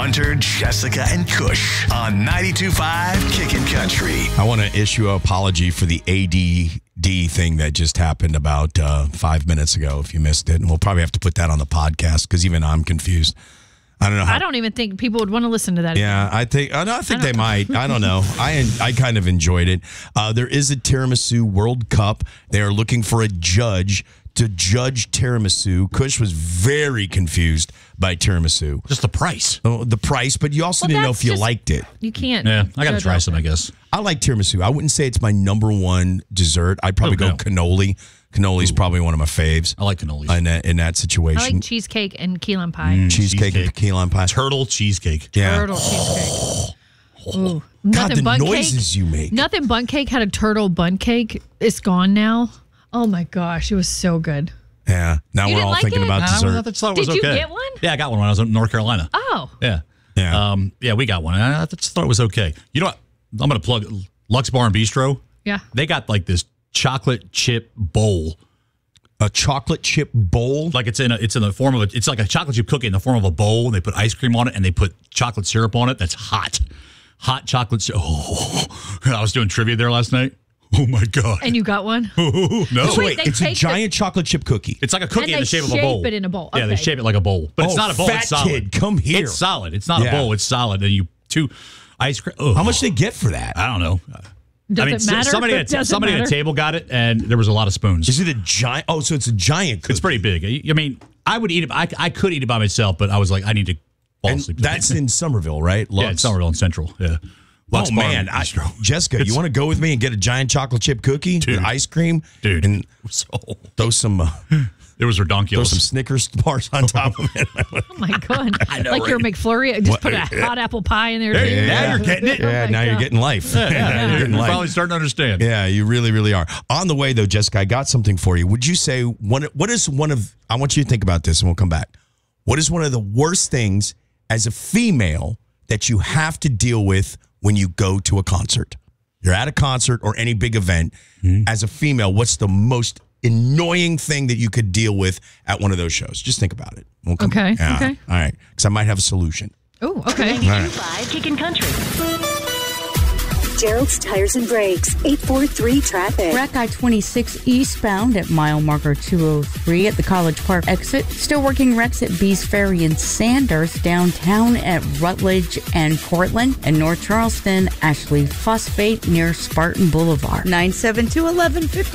Hunter, Jessica, and Kush on 92.5 Kickin' Country. I want to issue an apology for the ADD thing that just happened about 5 minutes ago, if you missed it. And we'll probably have to put that on the podcast because even I'm confused. I don't know. I don't even think people would want to listen to that. Yeah, I think they might. I don't know. I kind of enjoyed it. There is a tiramisu World Cup. They are looking for a judge to judge tiramisu. Kush was very confused by tiramisu. Just the price. Oh, the price, but you also didn't know if you liked it. You can't. Yeah, I got to try some, I guess. I like tiramisu. I wouldn't say it's my number one dessert. I'd probably go cannoli. Cannoli's probably one of my faves. I like cannolis. In that situation. I like cheesecake and key lime pie. Cheesecake and key lime pie. Turtle cheesecake. Yeah. Turtle cheesecake. Ooh. God, the noises you make. Nothing Bun Cake had a turtle bun cake. It's gone now. Oh my gosh, it was so good. Yeah. Now You we're didn't all like thinking it? about dessert. I thought it was Did you okay. get one? Yeah, I got one when I was in North Carolina. Oh. Yeah. Yeah. Yeah, we got one. I just thought it was okay. You know what? I'm going to plug Lux Bar and Bistro. Yeah. They got like this chocolate chip bowl. A chocolate chip bowl? Like it's in the form of it's like a chocolate chip cookie in the form of a bowl. And they put ice cream on it and they put chocolate syrup on it. That's hot. Hot chocolate syrup. Oh. I was doing trivia there last night. Oh my God. And you got one? No. So wait, it's a giant chocolate chip cookie. It's like a cookie in the shape of a bowl. Shape it in a bowl. Yeah, they Okay. shape it like a bowl. But it's not a bowl, fat it's solid. kid, come here. It's solid. It's not a bowl, it's solid. And you two ice cream. How much they get for that? I don't know. Doesn't matter. Somebody at a table got it, and there was a lot of spoons. Is it a giant? Oh, so it's a giant cookie. It's pretty big. I mean, I would eat it. I could eat it by myself, but I was like, I need to fall And asleep. that's in Somerville, right? Yeah, it's Somerville and Central. Yeah. Lux Oh, Bar man. and Bistro. Jessica, you want to go with me and get a giant chocolate chip cookie with ice cream? Dude. And throw some... It was redonkulous. Throw some Snickers bars on top of it. Oh my God. I know, like right? your McFlurry. Just put a hot apple pie in there. Hey, too. now you're getting it. Yeah, Oh my now you're God. getting life. Now you're getting You're life. finally starting to understand. Yeah, you really, really are. On the way, though, Jessica, I got something for you. Would you say, what is one of, I want you to think about this and we'll come back. What is one of the worst things as a female that you have to deal with when you go to a concert? You're at a concert or any big event. As a female, what's the most annoying thing that you could deal with at one of those shows? Just think about it. We'll come Okay, back. okay. All right, because I might have a solution. Oh, okay. 92.5 Kickin' Country. Gerald's Tires and Brakes, 843 traffic. Wreck I-26 eastbound at mile marker 203 at the College Park exit. Still working wrecks at Bees Ferry and Sanders, downtown at Rutledge and Cortland, and North Charleston, Ashley Phosphate near Spartan Boulevard. 972-1150.